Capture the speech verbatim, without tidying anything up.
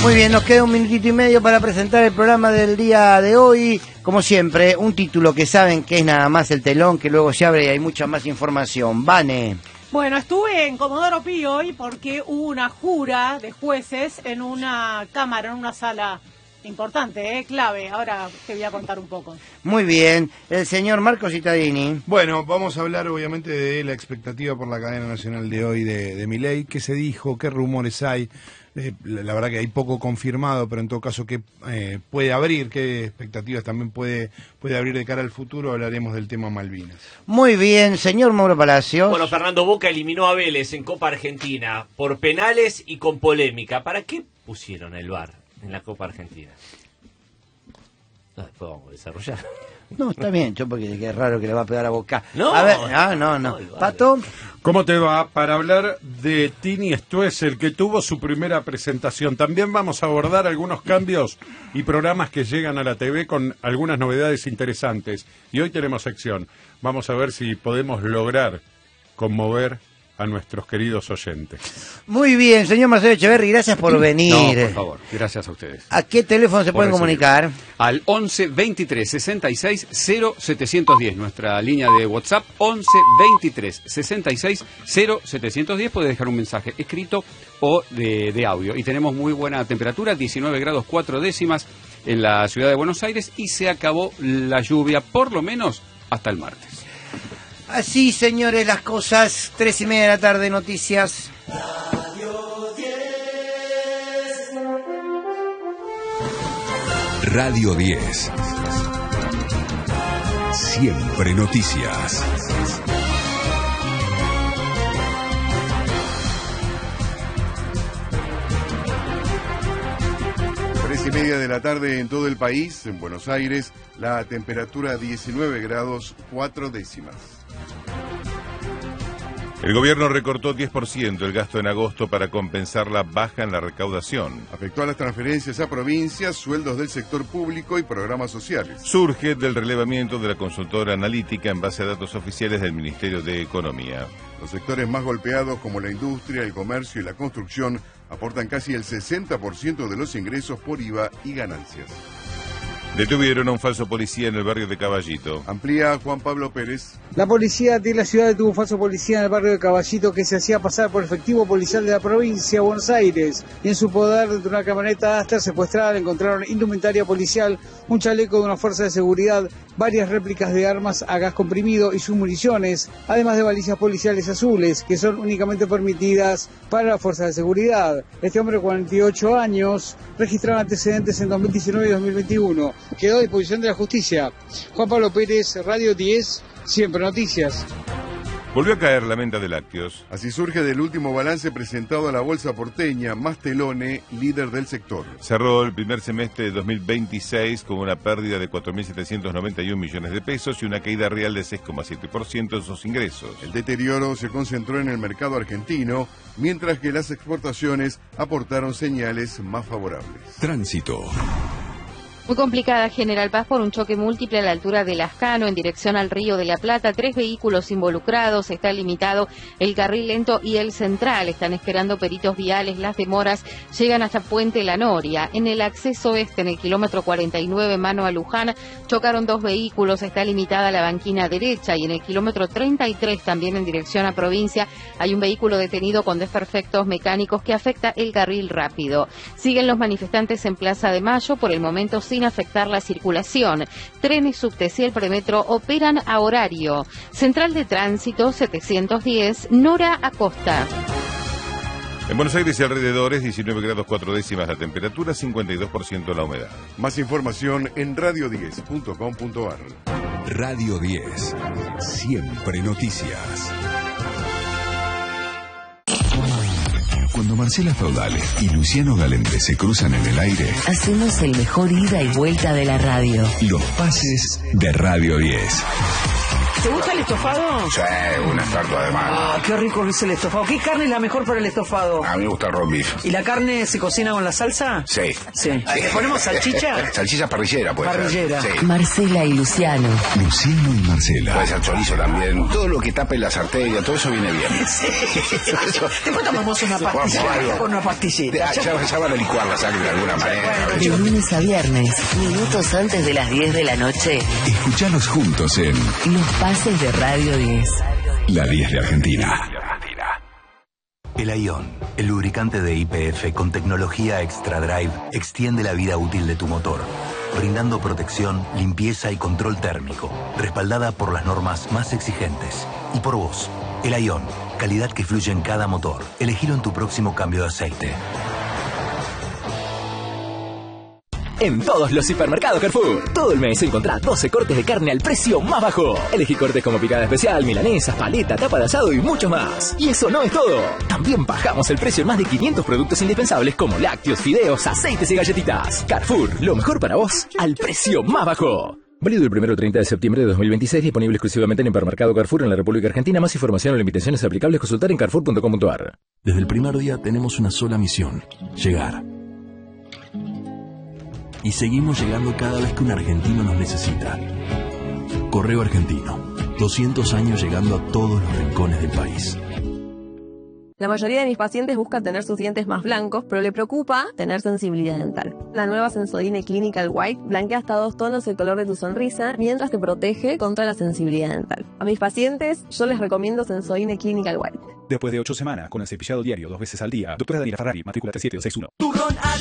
Muy bien, nos queda un minutito y medio para presentar el programa del día de hoy. Como siempre, un título que saben que es nada más el telón, que luego se abre y hay mucha más información. Vane. Bueno, estuve en Comodoro Pi hoy porque hubo una jura de jueces en una cámara, en una sala importante, ¿eh? Clave. Ahora te voy a contar un poco. Muy bien. El señor Marcos Cittadini. Bueno, vamos a hablar obviamente de la expectativa por la cadena nacional de hoy de, de Milei. ¿Qué se dijo? ¿Qué rumores hay? Eh, la verdad que hay poco confirmado, pero en todo caso, ¿qué eh, puede abrir? ¿Qué expectativas también puede, puede abrir de cara al futuro? Hablaremos del tema Malvinas. Muy bien, señor Mauro Palacios. Bueno, Fernando Boca eliminó a Vélez en Copa Argentina por penales y con polémica. ¿Para qué pusieron el V A R en la Copa Argentina? No, después vamos a desarrollar. No, está bien, yo porque es raro que le va a pegar a Boca. No, a ver, ah, no, no. no Pato. ¿Cómo te va? Para hablar de Tini Stoessel, que tuvo su primera presentación. También vamos a abordar algunos cambios y programas que llegan a la T V con algunas novedades interesantes. Y hoy tenemos sección. Vamos a ver si podemos lograr conmover a nuestros queridos oyentes. Muy bien, señor Marcelo Echeverri, gracias por venir. No, por favor, gracias a ustedes. ¿A qué teléfono se Por pueden recibir. comunicar? Al once veintitrés sesenta y seis cero setecientos diez, nuestra línea de WhatsApp, once veintitrés sesenta y seis cero setecientos diez, puede dejar un mensaje escrito o de, de audio. Y tenemos muy buena temperatura, diecinueve grados cuatro décimas en la ciudad de Buenos Aires, y se acabó la lluvia, por lo menos hasta el martes. Así, señores, las cosas. Tres y media de la tarde, noticias. Radio diez. Siempre noticias. Tres y media de la tarde en todo el país, en Buenos Aires, la temperatura diecinueve grados cuatro décimas. El gobierno recortó diez por ciento el gasto en agosto para compensar la baja en la recaudación. Afectó a las transferencias a provincias, sueldos del sector público y programas sociales. Surge del relevamiento de la consultora analítica en base a datos oficiales del Ministerio de Economía. Los sectores más golpeados, como la industria, el comercio y la construcción, aportan casi el sesenta por ciento de los ingresos por I V A y ganancias. Detuvieron a un falso policía en el barrio de Caballito. Amplía Juan Pablo Pérez. La policía de la ciudad detuvo un falso policía en el barrio de Caballito que se hacía pasar por efectivo policial de la provincia de Buenos Aires. Y en su poder, dentro de una camioneta Aster secuestrada, encontraron indumentaria policial, un chaleco de una fuerza de seguridad, varias réplicas de armas a gas comprimido y sus municiones, además de balizas policiales azules, que son únicamente permitidas para las fuerzas de seguridad. Este hombre de cuarenta y ocho años registró antecedentes en dos mil diecinueve y dos mil veintiuno. Quedó a disposición de la justicia. Juan Pablo Pérez, Radio diez, Siempre Noticias. Volvió a caer la venta de lácteos. Así surge del último balance presentado a la bolsa porteña, Mastelone, líder del sector. Cerró el primer semestre de dos mil veintiséis con una pérdida de cuatro mil setecientos noventa y un millones de pesos y una caída real de seis coma siete por ciento en sus ingresos. El deterioro se concentró en el mercado argentino, mientras que las exportaciones aportaron señales más favorables. Tránsito. Muy complicada General Paz por un choque múltiple a la altura de Lascano en dirección al Río de la Plata. Tres vehículos involucrados, está limitado el carril lento y el central. Están esperando peritos viales, las demoras llegan hasta Puente La Noria. En el acceso este, en el kilómetro cuarenta y nueve, mano a Luján, chocaron dos vehículos, está limitada la banquina derecha. Y en el kilómetro treinta y tres, también en dirección a provincia, hay un vehículo detenido con desperfectos mecánicos que afecta el carril rápido. Siguen los manifestantes en Plaza de Mayo, por el momento sin afectar la circulación. Trenes subte y el premetro operan a horario. Central de Tránsito setecientos diez, Nora Acosta. En Buenos Aires y alrededores, diecinueve grados cuatro décimas la temperatura, cincuenta y dos por ciento la humedad. Más información en radio diez punto com punto ar. Radio diez. Siempre noticias. Cuando Marcela Feudale y Luciano Galente se cruzan en el aire, hacemos el mejor ida y vuelta de la radio. Los pases de Radio diez. ¿Te gusta el estofado? Sí, un estatua de mano. Ah, qué rico que es el estofado. ¿Qué carne es la mejor para el estofado? A mí me gusta el roast beef. ¿Y la carne se cocina con la salsa? Sí. Sí. ¿Le ponemos salchicha? Salchicha parrillera, pues. Parrillera. Sí. Marcela y Luciano. Luciano y Marcela. Puede ser chorizo también. Todo lo que tape las arterias, todo eso viene bien. Sí. Después tomamos una pastilla con una pastillita. Ya, ya, ya van a licuar la sangre de alguna manera. De lunes a viernes, minutos antes de las diez de la noche. Escuchanos juntos en Los Pases de Radio diez. La diez de Argentina. El Ion, el lubricante de Y P F con tecnología Extra Drive, extiende la vida útil de tu motor, brindando protección, limpieza y control térmico, respaldada por las normas más exigentes. Y por vos, el Ion, calidad que fluye en cada motor. Elegilo en tu próximo cambio de aceite. En todos los hipermercados Carrefour, todo el mes encontrá doce cortes de carne al precio más bajo. Elegí cortes como picada especial, milanesas, paleta, tapa de asado y mucho más. Y eso no es todo. También bajamos el precio en más de quinientos productos indispensables como lácteos, fideos, aceites y galletitas. Carrefour, lo mejor para vos, al precio más bajo. Válido el primero al treinta de septiembre de dos mil veintiséis, disponible exclusivamente en Hipermercado Carrefour en la República Argentina. Más información o limitaciones aplicables consultar en carrefour punto com punto a r. Desde el primer día tenemos una sola misión: llegar. Y seguimos llegando cada vez que un argentino nos necesita. Correo Argentino, doscientos años llegando a todos los rincones del país. La mayoría de mis pacientes buscan tener sus dientes más blancos, pero le preocupa tener sensibilidad dental. La nueva Sensodyne Clinical White blanquea hasta dos tonos el color de tu sonrisa, mientras te protege contra la sensibilidad dental. A mis pacientes, yo les recomiendo Sensodyne Clinical White. Después de ocho semanas, con el cepillado diario dos veces al día, doctora Daniela Ferrari, matrícula tres siete dos seis uno. Turrón